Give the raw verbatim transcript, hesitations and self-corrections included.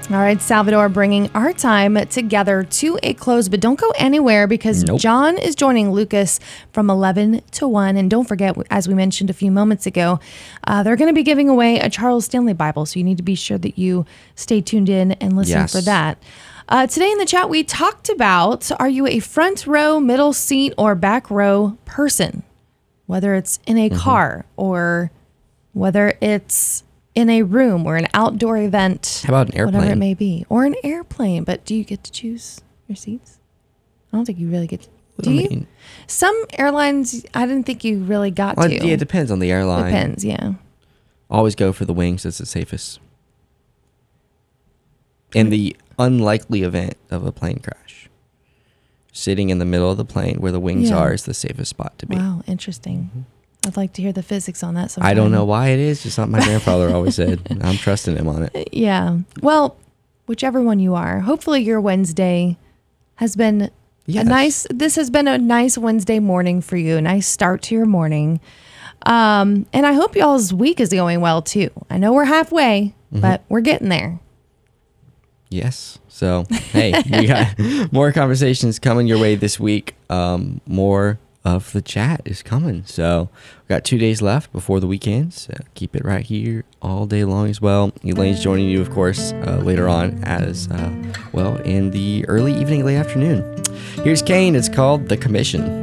All right, Salvador, bringing our time together to a close, but don't go anywhere because Nope. John is joining Lucas from eleven to one. And don't forget, as we mentioned a few moments ago, uh, they're going to be giving away a Charles Stanley Bible. So you need to be sure that you stay tuned in and listen Yes. for that. Uh, today in the chat, we talked about, are you a front row, middle seat, or back row person? Whether it's in a Mm-hmm. car or whether it's in a room or an outdoor event. How about an Whatever it airplane? may be. Or an airplane. But do you get to choose your seats? I don't think you really get to. Do I you? mean- Some airlines, I didn't think you really got Well, to. yeah, it depends on the airline. Depends, yeah. Always go for the wings. It's the safest. In the unlikely event of a plane crash, sitting in the middle of the plane where the wings Yeah. are is the safest spot to be. Wow, interesting. I'd like to hear the physics on that sometime. I don't know why it is. Just something my grandfather always said. I'm trusting him on it. Yeah. Well, whichever one you are, hopefully your Wednesday has been Yes. a nice, this has been a nice Wednesday morning for you, a nice start to your morning. Um, and I hope y'all's week is going well too. I know we're halfway, Mm-hmm. but we're getting there. Yes. So, hey, we got more conversations coming your way this week. Um, more of the chat is coming. So, we've got two days left before the weekend. So, keep it right here all day long as well. Elaine's joining you, of course, uh, later on as uh, well in the early evening, late afternoon. Here's Kane. It's called The Commission.